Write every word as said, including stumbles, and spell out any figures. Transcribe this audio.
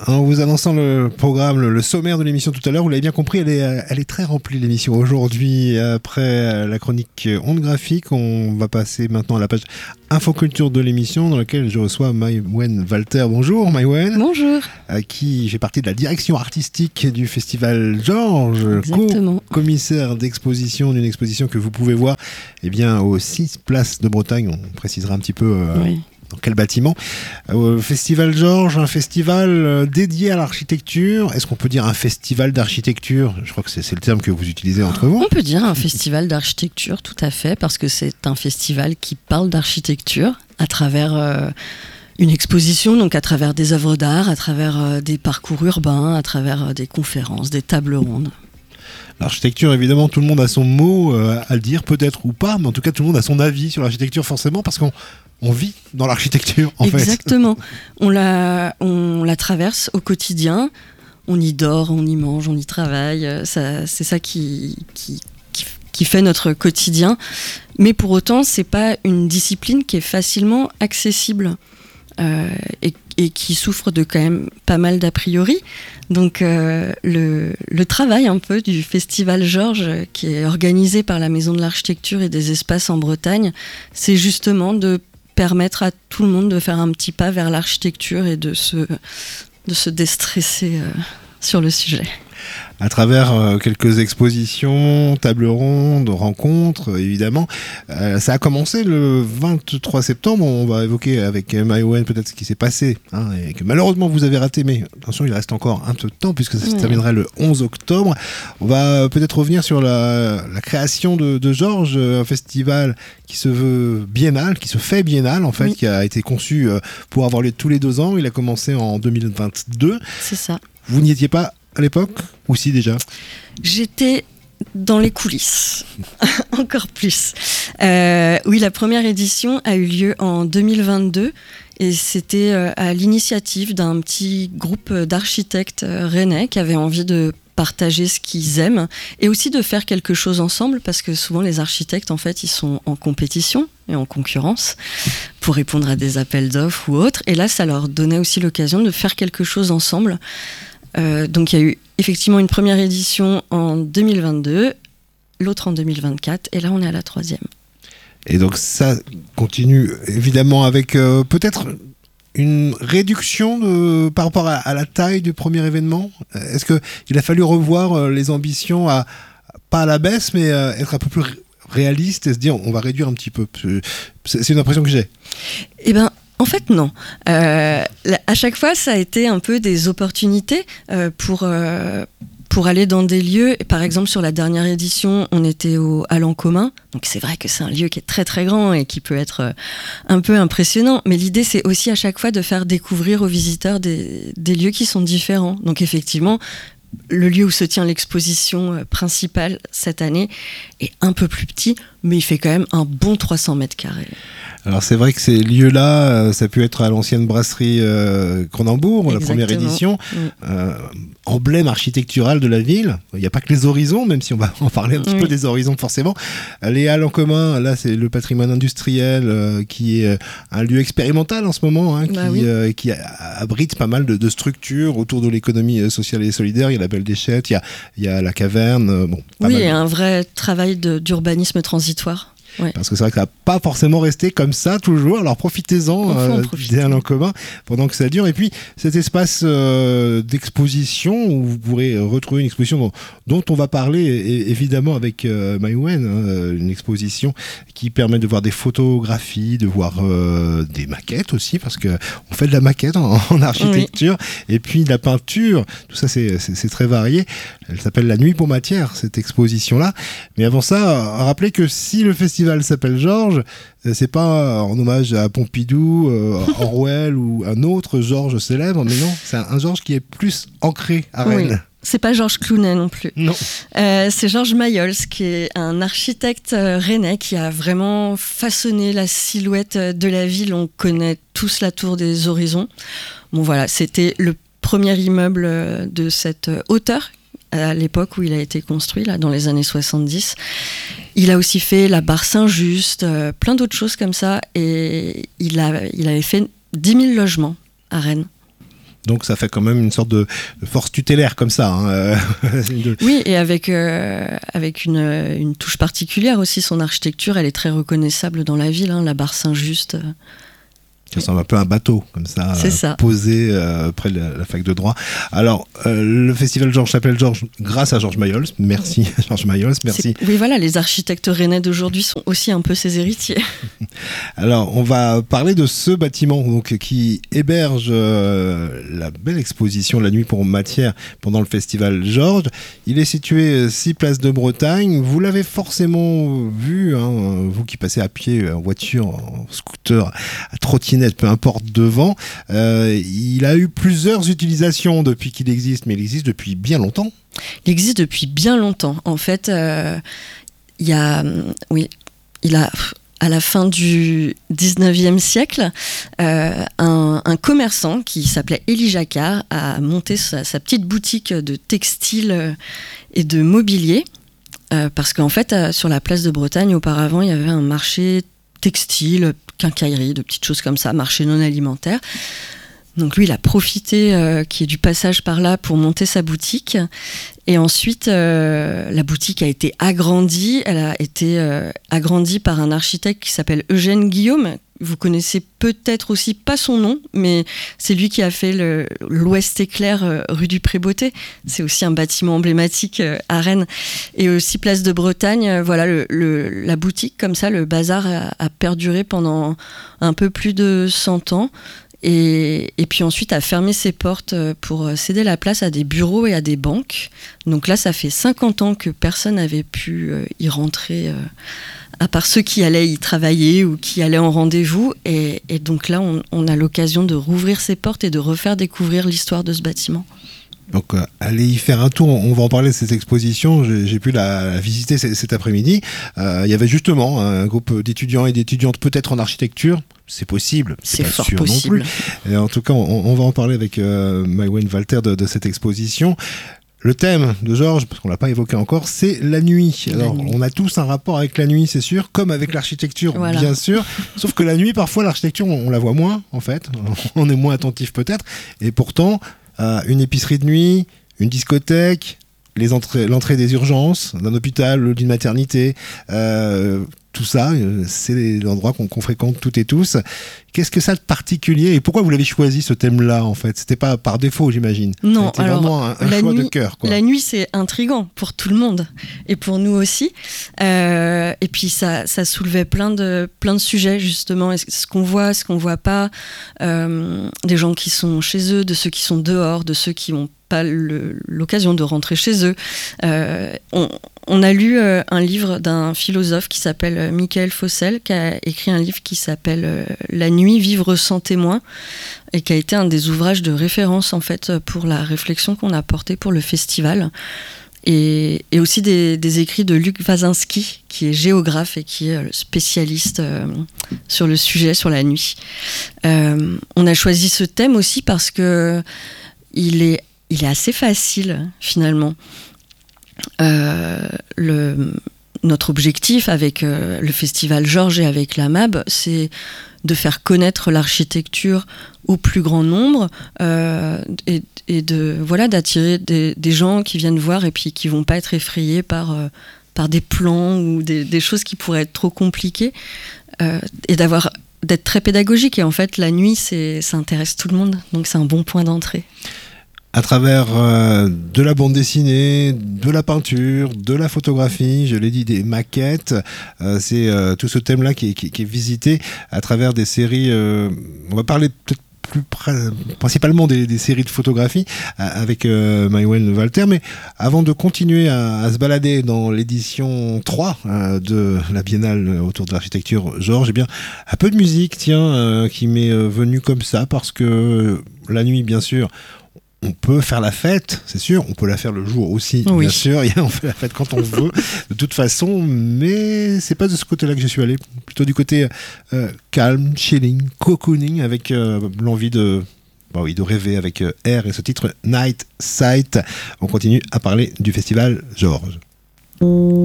En vous annonçant le programme, le, le sommaire de l'émission tout à l'heure, vous l'avez bien compris, elle est, elle est très remplie l'émission. Aujourd'hui, après la chronique Ondes Graphiques, on va passer maintenant à la page Infoculture de l'émission dans laquelle je reçois Maïwenn Walter. Bonjour Maïwenn. Bonjour. À qui fait partie de la direction artistique du Festival Georges, co-commissaire d'exposition d'une exposition que vous pouvez voir eh bien, aux six places de Bretagne. On précisera un petit peu... Euh, oui. Dans quel bâtiment ? euh, Festival Georges, un festival euh, dédié à l'architecture. Est-ce qu'on peut dire un festival d'architecture ? Je crois que c'est, c'est le terme que vous utilisez entre vous. On peut dire un festival d'architecture, tout à fait, parce que c'est un festival qui parle d'architecture à travers euh, une exposition, donc à travers des œuvres d'art, à travers euh, des parcours urbains, à travers euh, des conférences, des tables rondes. L'architecture, évidemment, tout le monde a son mot euh, à le dire, peut-être ou pas, mais en tout cas, tout le monde a son avis sur l'architecture, forcément, parce qu'on on vit dans l'architecture, en Exactement. fait. Exactement. On la, on la traverse au quotidien. On y dort, on y mange, on y travaille. Ça, c'est ça qui, qui, qui, qui fait notre quotidien. Mais pour autant, c'est pas une discipline qui est facilement accessible euh, et, et qui souffre de quand même pas mal d'a priori. Donc euh, le, le travail un peu du Festival Georges, qui est organisé par la Maison de l'Architecture et des Espaces en Bretagne, c'est justement de permettre à tout le monde de faire un petit pas vers l'architecture et de se, de se déstresser euh, sur le sujet. À travers euh, quelques expositions, tables rondes, rencontres, évidemment. Euh, ça a commencé le vingt-trois septembre. On va évoquer avec Maïwenn peut-être ce qui s'est passé, hein, et que malheureusement vous avez raté, mais attention, il reste encore un peu de temps puisque ça se terminerait le onze octobre. On va peut-être revenir sur la, la création de, de Georges, un festival qui se veut biennal, qui se fait biennal en fait, oui. Qui a été conçu pour avoir lieu tous les deux ans. Il a commencé en deux mille vingt-deux. C'est ça. Vous n'y étiez pas à l'époque, ou si déjà ? J'étais dans les coulisses, encore plus. Euh, oui, la première édition a eu lieu en deux mille vingt-deux et c'était euh, à l'initiative d'un petit groupe d'architectes euh, rennais qui avaient envie de partager ce qu'ils aiment et aussi de faire quelque chose ensemble, parce que souvent les architectes en fait ils sont en compétition et en concurrence pour répondre à des appels d'offres ou autres, et là ça leur donnait aussi l'occasion de faire quelque chose ensemble. Euh, donc il y a eu effectivement une première édition en deux mille vingt-deux, l'autre en deux mille vingt-quatre, et là on est à la troisième. Et donc ça continue évidemment avec euh, peut-être une réduction de, par rapport à, à la taille du premier événement. Est-ce qu'il a fallu revoir euh, les ambitions, à, pas à la baisse, mais euh, être un peu plus réaliste et se dire on va réduire un petit peu ? C'est, c'est une impression que j'ai. Eh ben, en fait, non. Euh, à chaque fois, ça a été un peu des opportunités euh, pour, euh, pour aller dans des lieux. Par exemple, sur la dernière édition, on était au Halles en commun. Donc c'est vrai que c'est un lieu qui est très très grand et qui peut être un peu impressionnant. Mais l'idée, c'est aussi à chaque fois de faire découvrir aux visiteurs des, des lieux qui sont différents. Donc effectivement, le lieu où se tient l'exposition principale cette année est un peu plus petit, mais il fait quand même un bon trois cents mètres carrés. Alors c'est vrai que ces lieux-là, ça a pu être à l'ancienne brasserie euh, Cronenbourg, la première édition, oui. euh, emblème architectural de la ville. Il n'y a pas que les horizons, même si on va en parler un petit oui. peu des horizons forcément. Les Halles en commun, là c'est le patrimoine industriel euh, qui est un lieu expérimental en ce moment, hein, bah qui, oui. euh, qui abrite pas mal de, de structures autour de l'économie sociale et solidaire. Il y a la Belle Déchette, il y a, il y a la caverne. Euh, bon, oui, il y a un vrai travail de, d'urbanisme transitoire. Ouais. Parce que c'est vrai que ça n'a pas forcément resté comme ça toujours, alors profitez-en euh, des Halles en commun pendant que ça dure. Et puis cet espace euh, d'exposition où vous pourrez retrouver une exposition dont, dont on va parler et, évidemment avec euh, Maïwenn, hein, une exposition qui permet de voir des photographies, de voir euh, des maquettes aussi, parce qu'on fait de la maquette en, en architecture, oui. Et puis de la peinture, tout ça c'est, c'est, c'est très varié. Elle s'appelle La Nuit pour Matière, cette exposition-là. Mais avant ça, rappelez que si le festival s'appelle Georges, c'est pas en hommage à Pompidou, euh, Orwell ou un autre Georges célèbre, mais non, c'est un, un Georges qui est plus ancré à Rennes. Oui. C'est pas Georges Clooney non plus. Non. Euh, c'est Georges Mayols, qui est un architecte euh, rennais qui a vraiment façonné la silhouette de la ville. On connaît tous la Tour des Horizons. Bon voilà, c'était le premier immeuble de cette hauteur à l'époque où il a été construit, là, dans les années soixante-dix. Il a aussi fait la Barre Saint-Just, euh, plein d'autres choses comme ça, et il, a, il avait fait dix mille logements à Rennes. Donc ça fait quand même une sorte de, de force tutélaire comme ça. Hein. Oui, et avec, euh, avec une, une touche particulière aussi. Son architecture, elle est très reconnaissable dans la ville, hein, la barre Saint-Just. Ça ressemble un peu à un bateau, comme ça, euh, ça. posé euh, près de la, la fac de droit. Alors, euh, le festival Georges s'appelle Georges grâce à Georges Mayol. Merci, Georges Mayol, merci. C'est... Oui, voilà, les architectes rennais d'aujourd'hui sont aussi un peu ses héritiers. Alors, on va parler de ce bâtiment donc, qui héberge euh, la belle exposition La Nuit pour matière pendant le festival Georges. Il est situé six places de Bretagne. Vous l'avez forcément vu, hein, vous qui passez à pied, en voiture, en scooter, à trottinette, peu importe devant. Euh, il a eu plusieurs utilisations depuis qu'il existe, mais il existe depuis bien longtemps. Il existe depuis bien longtemps. En fait, euh, il y a, oui, il a à la fin du dix-neuvième siècle, euh, un, un commerçant qui s'appelait Élie Jacquard a monté sa, sa petite boutique de textiles et de mobilier, euh, parce qu'en fait, euh, sur la place de Bretagne, auparavant, il y avait un marché textile, quincaillerie, de petites choses comme ça, marché non alimentaire. Donc lui, il a profité euh, qu'il y ait du passage par là pour monter sa boutique. Et ensuite, euh, la boutique a été agrandie. Elle a été euh, agrandie par un architecte qui s'appelle Eugène Guillaume. Vous connaissez peut-être aussi pas son nom, mais c'est lui qui a fait le, l'Ouest éclair euh, rue du Pré-Beauté. C'est aussi un bâtiment emblématique euh, à Rennes. Et aussi place de Bretagne, euh, voilà, le, le, la boutique, comme ça, le bazar a, a perduré pendant un peu plus de cent ans. Et, et puis ensuite a fermé ses portes pour céder la place à des bureaux et à des banques. Donc là, ça fait cinquante ans que personne n'avait pu y rentrer, à part ceux qui allaient y travailler ou qui allaient en rendez-vous. Et, et donc là, on, on a l'occasion de rouvrir ses portes et de refaire découvrir l'histoire de ce bâtiment. Donc euh, allez y faire un tour, on va en parler de cette exposition, j'ai, j'ai pu la, la visiter c- cet après-midi. Euh, il y avait justement un groupe d'étudiants et d'étudiantes peut-être en architecture, c'est possible, c'est, c'est pas fort sûr possible. Non plus. Et en tout cas, on, on va en parler avec euh, Maïwenn Walter de, de cette exposition. Le thème de Georges, parce qu'on l'a pas évoqué encore, c'est la nuit. Alors, la nuit. On a tous un rapport avec la nuit, c'est sûr, comme avec l'architecture, voilà. Bien sûr. Sauf que la nuit, parfois, l'architecture, on, on la voit moins, en fait. On est moins attentif peut-être. Et pourtant, euh, une épicerie de nuit, une discothèque, les entrées, l'entrée des urgences d'un hôpital, d'une maternité, euh, tout ça, c'est l'endroit qu'on, qu'on fréquente toutes et tous. Qu'est-ce que ça de particulier et pourquoi vous l'avez choisi ce thème-là en fait ? C'était pas par défaut, j'imagine. Non, c'était alors vraiment un, un choix nuit, de cœur. Quoi. La nuit, c'est intriguant pour tout le monde et pour nous aussi. Euh, et puis ça, ça soulevait plein de plein de sujets justement. Ce qu'on voit, ce qu'on voit pas, euh, des gens qui sont chez eux, de ceux qui sont dehors, de ceux qui ont pas le, l'occasion de rentrer chez eux. Euh, on, on a lu euh, un livre d'un philosophe qui s'appelle euh, Michael Fossel, qui a écrit un livre qui s'appelle euh, La nuit, vivre sans témoin, et qui a été un des ouvrages de référence en fait pour la réflexion qu'on a portée pour le festival. Et, et aussi des, des écrits de Luc Wazinski, qui est géographe et qui est spécialiste euh, sur le sujet, sur la nuit. Euh, on a choisi ce thème aussi parce que il est Il est assez facile, finalement. Euh, le, notre objectif avec euh, le Festival Georges et avec la M A B, c'est de faire connaître l'architecture au plus grand nombre euh, et, et de, voilà, d'attirer des, des gens qui viennent voir et puis qui ne vont pas être effrayés par, euh, par des plans ou des, des choses qui pourraient être trop compliquées euh, et d'avoir, d'être très pédagogique. Et en fait, la nuit, c'est, ça intéresse tout le monde, donc c'est un bon point d'entrée. À travers euh, de la bande dessinée, de la peinture, de la photographie, je l'ai dit, des maquettes, euh, c'est euh, tout ce thème-là qui est, qui, qui est visité à travers des séries. Euh, on va parler peut-être plus pr- principalement des, des séries de photographie euh, avec euh, Maïwenn Walter, mais avant de continuer à, à se balader dans l'édition trois euh, de la Biennale autour de l'architecture Georges, eh bien un peu de musique, tiens, euh, qui m'est euh, venue comme ça parce que euh, la nuit, bien sûr. On peut faire la fête, c'est sûr, on peut la faire le jour aussi, oui. Bien sûr, on fait la fête quand on veut, de toute façon, mais c'est pas de ce côté-là que je suis allé, plutôt du côté euh, calme, chilling, cocooning, avec euh, l'envie de, bah oui, de rêver avec euh, R et ce titre Night Sight. On continue à parler du festival Georges.